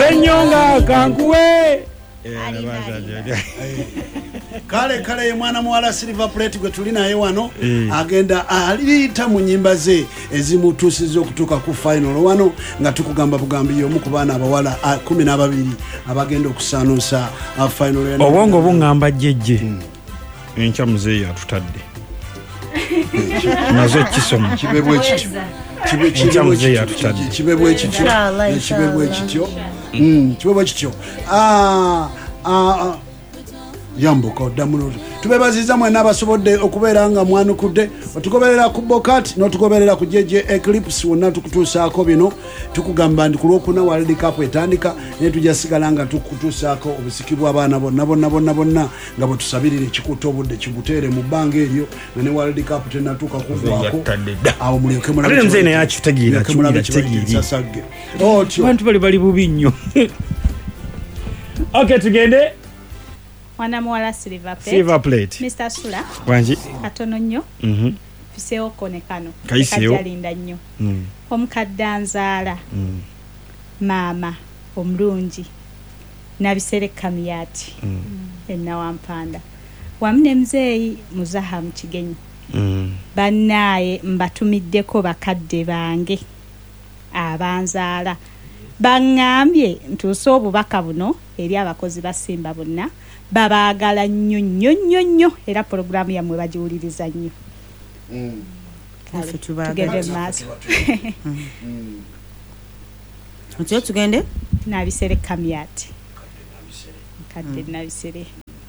Senyonga kankuwe kale mwana muwala Silver Plate gwe tuli naye wano agenda aliyita mu nyimba ze ezimutuusiza okutuuka ku final wano nga tukugamba bugambi y'omu ku baana abawala 12 abagenda okusaanuusa final. Obwongo bungamba jjejje enkya muzeeyi atutadde nazo kisoma kibebwe kityo kibebwe kityo yambuka oddamuno tubebaziza mwena abasobodde okubeera nga mwanukudde otugoberera ku Bokat n'otugoberera ku JJ Eclipse wonna tukutuusaako bino tukugamba ndi ku Lwokuna World Cup etandika naye tujja sigala nga tukutuusaako obusiki bw'abaana bonna nga bwe tusabirira ekikuta obudde kibuteere mu bbanga eryo nga ne World Cup tenatuuka kuggwako awo mulyoke bantu bali bubi nnyo. Okay, tugende Mwana muwala Silver Plate. Mr. Sula. Wanji. Katono nnyo. Fiseo konekano. Kajalinda nnyo. Omukaddanzaala. Mama omulungi. Nabisere kamiyati. Enna wampanda. Wamne mzeeyi muzaha mkigenyi. Bannaye mbatumiddeko bakadde bange. Abanzaala. Bangambye ntuuse obubaka buno eri abakozi basimba bonna babaagala nnyo era programu yammwe bagiwuliriza nnyo. Tugende maaso. Tugende Nabisere kamyati kadde nabisere.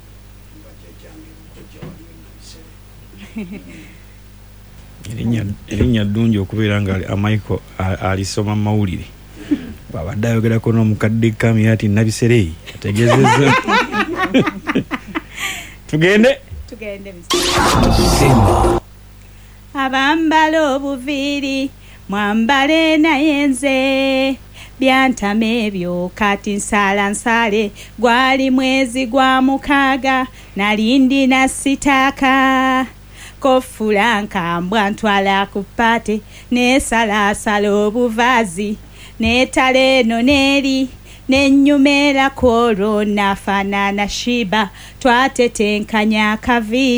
Erinnya ddungi okubeera nga Michael alisoma mawulire babadde ayogerako n'omukadde kamyati nabisere ategeezezza. Tugende abambala obuviiri mwambale naye nze byantama ebyo kati nsale gwali mwezi gwa 6 nalindi na sitaaka kofula nkambwa ntwala ku pate nesalasala obuvaazi netala eno neri nenyumera koro nafanana shiba twatetenkanya akaviiri